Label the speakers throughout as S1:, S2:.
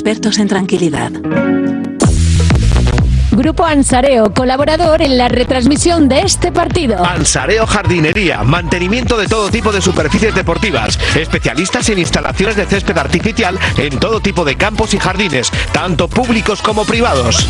S1: expertos en tranquilidad.
S2: Grupo Ansareo, colaborador en la retransmisión de este partido.
S3: Ansareo Jardinería, mantenimiento de todo tipo de superficies deportivas, especialistas en instalaciones de césped artificial en todo tipo de campos y jardines, tanto públicos como privados.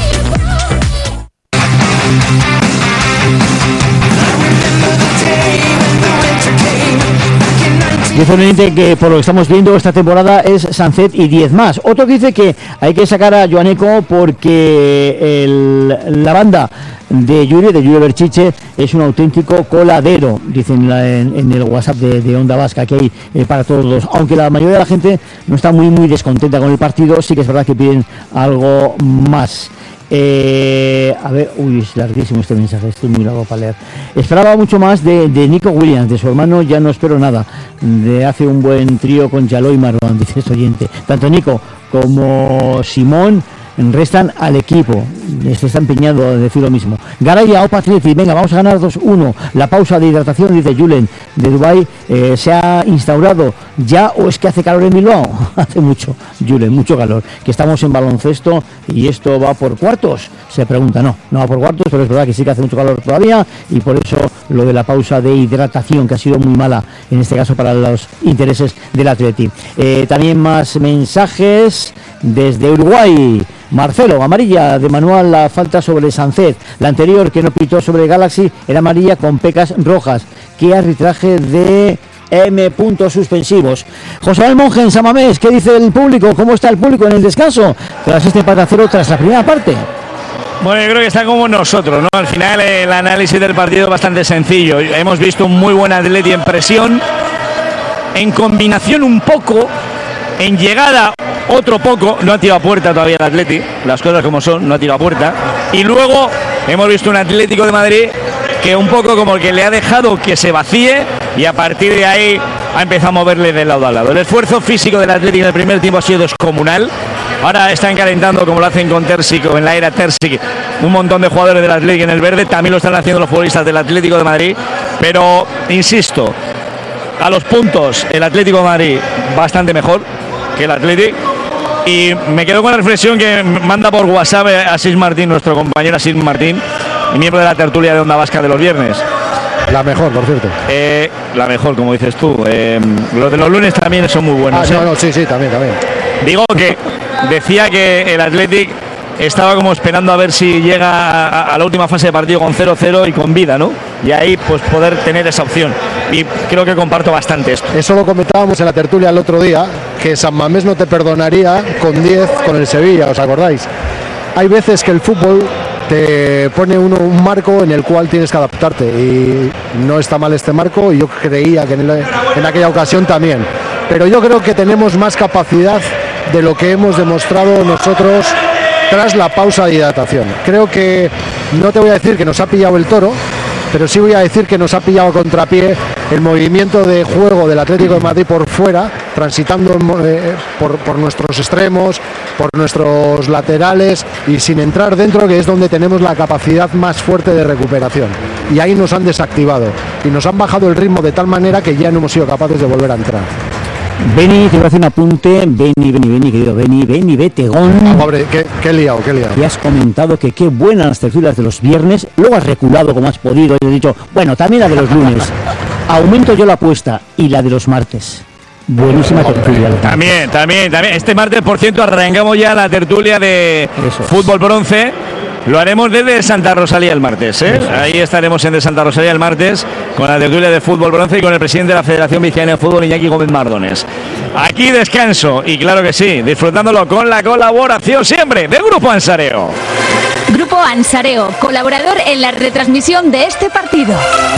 S4: Dice un oyente que por lo que estamos viendo esta temporada es Sancet y 10 más. Otro dice que hay que sacar a Joaneco porque la banda de Yuri Berchiche es un auténtico coladero, dicen en el WhatsApp de Onda Vasca, que hay para todos. Aunque la mayoría de la gente no está muy descontenta con el partido, sí que es verdad que piden algo más. A ver, es larguísimo este mensaje, estoy muy largo para leer. Esperaba mucho más de Nico Williams, de su hermano ya no espero nada. Hace un buen trío con Jaló y Marwan, dice este oyente. Tanto Nico como Simón restan al equipo. Se está empeñado a decir lo mismo. Garay a Opa Atleti, venga, vamos a ganar 2-1. La pausa de hidratación, dice Julen, de Dubái, se ha instaurado ya, o es que hace calor en Bilbao. Hace mucho, Julen, mucho calor. Que estamos en baloncesto y esto va por cuartos. Se pregunta, no va por cuartos, pero es verdad que sí que hace mucho calor todavía y por eso lo de la pausa de hidratación, que ha sido muy mala en este caso para los intereses del Atleti. También más mensajes desde Uruguay. Marcelo, amarilla de manual la falta sobre Sancet. La anterior que no pitó sobre Galaxy era amarilla con pecas rojas. ¿Qué arbitraje de M. suspensivos? José Manuel Monge en Samamés, ¿qué dice el público? ¿Cómo está el público en el descanso? Tras este empate a 0 tras la primera parte.
S5: Bueno, yo creo que está como nosotros, ¿no? Al final el análisis del partido es bastante sencillo. Hemos visto un muy buen Atleti en presión, en combinación un poco, en llegada otro poco, no ha tirado a puerta todavía el Atleti, las cosas como son, no ha tirado a puerta. Y luego hemos visto un Atlético de Madrid que un poco como que le ha dejado que se vacíe y a partir de ahí ha empezado a moverle de lado a lado. El esfuerzo físico del Atlético en el primer tiempo ha sido descomunal. Ahora están calentando como lo hacen con Terzic o en la era Terzic un montón de jugadores del Atlético en el verde, también lo están haciendo los futbolistas del Atlético de Madrid, pero insisto, a los puntos el Atlético de Madrid bastante mejor que el Atlético. Y me quedo con la reflexión que manda por WhatsApp Asís Martín, nuestro compañero Asís Martín, miembro de la tertulia de Onda Vasca de los viernes.
S6: La mejor, por cierto.
S5: La mejor, como dices tú. Los de los lunes también son muy buenos.
S6: Sí, también.
S5: Digo que decía que el Athletic estaba como esperando a ver si llega a la última fase de partido con 0-0 y con vida, ¿no? Y ahí pues poder tener esa opción. Y creo que comparto bastante esto.
S6: Eso lo comentábamos en la tertulia el otro día, que San Mamés no te perdonaría con 10 con el Sevilla, ¿os acordáis? Hay veces que el fútbol te pone un marco en el cual tienes que adaptarte y no está mal este marco y yo creía que en aquella ocasión también. Pero yo creo que tenemos más capacidad de lo que hemos demostrado nosotros tras la pausa de hidratación. Creo que, no te voy a decir que nos ha pillado el toro, pero sí voy a decir que nos ha pillado a contrapié el movimiento de juego del Atlético de Madrid por fuera, transitando por nuestros extremos, por nuestros laterales y sin entrar dentro, que es donde tenemos la capacidad más fuerte de recuperación. Y ahí nos han desactivado y nos han bajado el ritmo de tal manera que ya no hemos sido capaces de volver a entrar.
S4: Beni, te voy a hacer un apunte. Beni, querido Beni, Betegón.
S6: Pobre, qué liado.
S4: Y has comentado que qué buenas las tertulias de los viernes. Luego has reculado como has podido y has dicho, bueno, también la de los lunes. Aumento yo la apuesta y la de los martes. Buenísima tertulia.
S5: También. Este martes, por cierto, arrancamos ya la tertulia de Fútbol Bronce. Lo haremos desde Santa Rosalía el martes, ¿eh? Ahí estaremos en de Santa Rosalía el martes con la tertulia de Fútbol Bronce y con el presidente de la Federación Vizcaína de Fútbol, Iñaki Gómez Mardones. Aquí descanso y claro que sí, disfrutándolo con la colaboración siempre del Grupo Ansareo.
S2: Grupo Ansareo, colaborador en la retransmisión de este partido.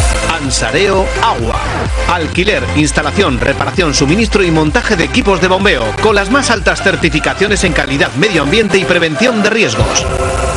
S3: Ansareo Agua. Alquiler, instalación, reparación, suministro y montaje de equipos de bombeo con las más altas certificaciones en calidad, medio ambiente y prevención de riesgos.